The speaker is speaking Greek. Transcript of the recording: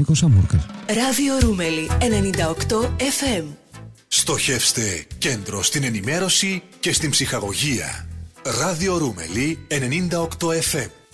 Νίκος Σαμούρκας. Ράδιο Ρούμελι 98 FM. Στοχεύστε κέντρο στην ενημέρωση και στην ψυχαγωγία. Ράδιο Ρούμελι 98 FM.